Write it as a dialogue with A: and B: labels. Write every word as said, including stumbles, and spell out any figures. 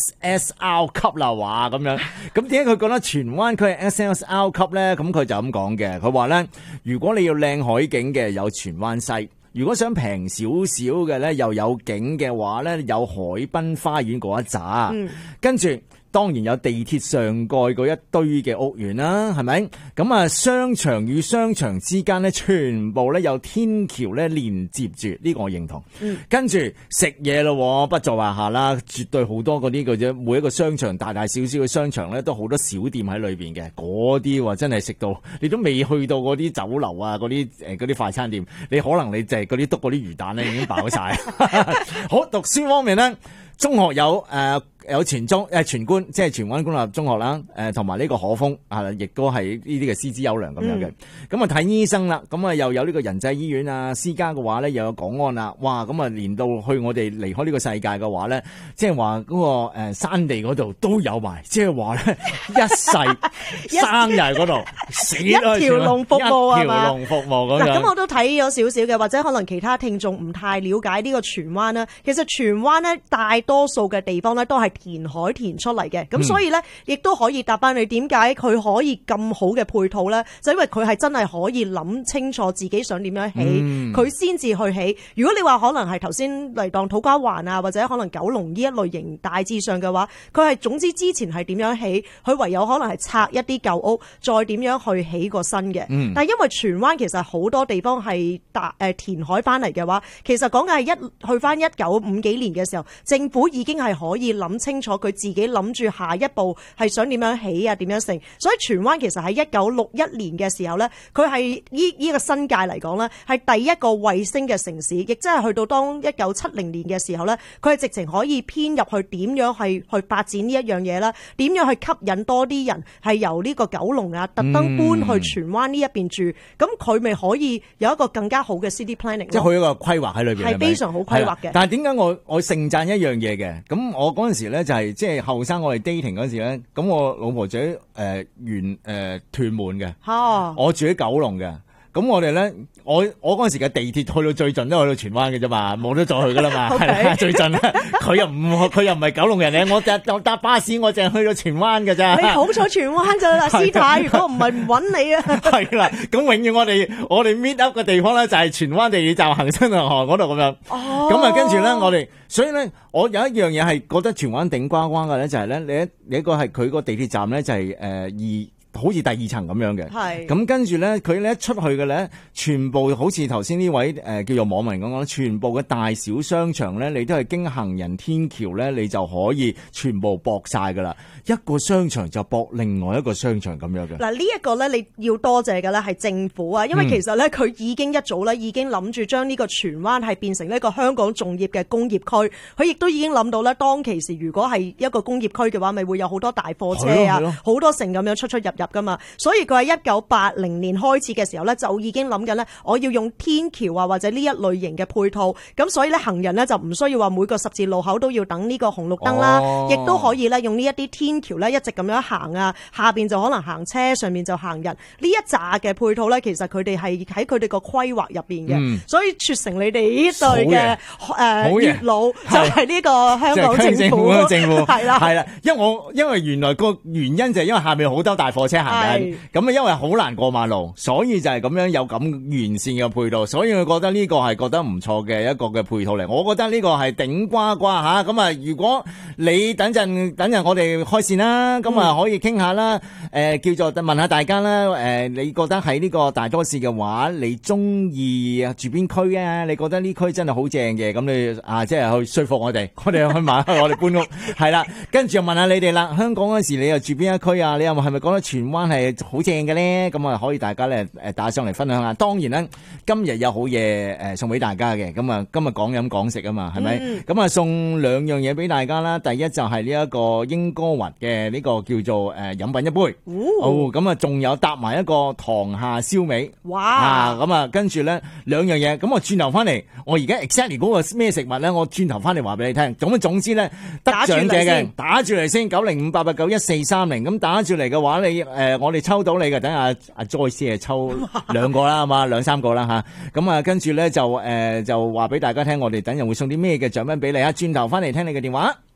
A: S S R 級啦，話咁樣。咁點解佢覺得荃灣區係 S S R 級咧？咁佢就咁講嘅，佢話咧，如果你要靚海景嘅，有荃灣西。如果想平少少嘅咧，又有景嘅話咧，有海濱花園嗰一紮，嗯、跟住當然有地鐵上蓋嗰一堆嘅屋苑啦，係咪？咁啊，商場與商場之間咧，全部咧有天橋咧連接住，呢、呢個我認同。嗯、跟住食嘢咯，不在話下啦，絕對好多嗰啲嘅啫。每一個商場大大小小嘅商場咧，都好多小店喺裏邊嘅，嗰啲話真係食到你都未去到嗰啲酒樓啊，嗰啲誒嗰啲快餐店，你可能你就係嗰啲篤嗰啲魚蛋咧已經飽晒。好，讀書方面咧，中學有誒。呃有全中誒全官，即係荃灣公立中學啦，誒同埋呢個可豐啊，亦都係呢啲嘅師資優良咁樣嘅。咁啊睇醫生啦，咁啊又有呢個仁濟醫院啊，私家嘅話咧又有港安啦，哇！咁啊連到去我哋離開呢個世界嘅話咧，即係話嗰個誒山地嗰度都有埋，即係話咧一世生日嗰度死一條龍服務啊嘛，一條龍服務咁樣。
B: 嗱，咁我都睇咗少少嘅，或者可能其他聽眾唔太了解呢個荃灣啦。其實荃灣咧大多數嘅地方咧都係填海填出嚟嘅，咁所以咧，亦都可以答翻你點解佢可以咁好嘅配套咧？就因為佢係真係可以諗清楚自己想點樣起，佢先至去起。如果你話可能係頭先嚟當土瓜灣啊，或者可能九龍呢一類型大致上嘅話，佢係總之之前係點樣起，佢唯有可能係拆一啲舊屋，再點樣去起個新嘅。嗯、但係因為荃灣其實好多地方係大誒填海翻嚟嘅話，其實講緊係一去翻一九五幾年嘅時候，政府已經係可以諗清楚。佢自己諗住下一步係想點樣起啊，點樣成，所以荃灣其實喺一九六一年嘅時候咧，佢係依依個新界嚟講咧，係第一個衛星嘅城市，亦即係去到當一九七零年嘅時候咧，佢係直情可以編入去點樣係去發展呢一樣嘢啦，點樣去吸引多啲人係由呢個九龍啊特登搬去荃灣呢一邊住，咁佢咪可以有一個更加好嘅 city planning，
A: 即係佢一個規劃喺裏邊
B: 係非常好規劃嘅。
A: 但係點解我我盛讚一樣嘢嘅？咁我嗰陣時咧就係、是。即係後生，我哋 dating 嗰時咧，咁我老婆住喺誒原誒屯門嘅，哦、我住喺九龍嘅。咁我哋咧，我我嗰陣時嘅地鐵去到最盡都去到荃灣嘅啫嘛，冇得再去噶啦嘛，係啦 Okay. 最盡啦。佢又唔佢又唔係九龍人咧，我就搭巴士，我淨係去到荃灣嘅咋。你
B: 好彩荃灣咋啦，師太，如果唔係唔揾你啊。
A: 係啦，咁永遠我哋我哋 meet up 嘅地方咧就係荃灣地鐵站恒生銀行嗰度咁樣。哦，咁啊跟住咧我哋，所以咧我有一樣嘢係覺得荃灣頂呱呱嘅咧，就係咧你一你一個係佢個地鐵站咧就係誒二。好似第二層咁樣嘅，係咁跟住咧，佢咧出去嘅咧，全部好似頭先呢位誒、呃、叫做網民咁講，全部嘅大小商場咧，你都係經行人天橋咧，你就可以全部駁晒噶啦，一個商場就駁另外一個商場咁樣嘅。嗱，呢一個咧，你要多謝嘅咧係政府啊，因為其實咧佢已經一早咧已經諗住將呢個荃灣係變成呢個香港重業嘅工業區，佢亦都已經諗到咧，當其時如果係一個工業區嘅話，咪會有好多大貨車啊，好多城咁樣出出入入噶嘛，所以佢喺一九八零年開始嘅時候咧，就已經諗緊咧，我要用天橋啊或者呢一類型嘅配套，咁所以咧行人咧就唔需要話每個十字路口都要等呢個紅綠燈啦，亦都、哦、可以咧用呢一啲天橋咧一直咁樣行啊，下邊就可能行車，上面就行人，呢一紮嘅配套咧，其實佢哋係喺佢哋個規劃入邊嘅，嗯、所以促成你哋呢隊嘅誒月老就係呢個香港政府，政府係啦係啦，因為我因為原來個原因就係因為下面好多大貨車行緊，咁啊因為好難過馬路，所以就係咁樣有咁完善嘅配套，所以我覺得呢個係覺得唔錯嘅一個嘅配套嚟。我覺得呢個係頂呱呱吓，咁啊如果你等陣等陣我哋開線啦，咁啊可以傾下啦，誒、呃、叫做問下大家啦，誒、呃、你覺得喺呢個大多市嘅話，你中意住邊區啊？你覺得呢區真係好正嘅，咁你啊即係去說服我哋，我哋去買我哋搬屋係啦，跟住又問下你哋啦，香港嗰時你又住邊一區啊？你又係咪覺得荃灣係好正嘅咧？咁啊可以大家咧誒打上嚟分享下。當然啦，今日有好嘢誒送俾大家嘅，咁啊今日講飲講食啊嘛，係咪？咁啊、嗯、送兩樣嘢俾大家啦。第一就係呢一個英歌雲嘅呢個叫做誒飲品一杯，哦，咁啊仲有搭埋一個塘廈燒味，哇！啊咁啊跟住咧兩樣嘢，咁我轉頭翻嚟，我而家 exactly 嗰個咩食物咧，我轉頭翻嚟話俾你聽。咁啊總之咧得獎者嘅打住嚟先，九零五八八九一四三零，咁打住嚟嘅話，你誒、呃、我哋抽到你嘅，等下阿 Joyce 係抽兩個啦，係嘛兩三個啦吓。咁啊跟住咧就誒、呃、就話俾大家聽，我哋等陣會送啲咩嘅獎品俾你啊！轉頭翻嚟聽你嘅電話。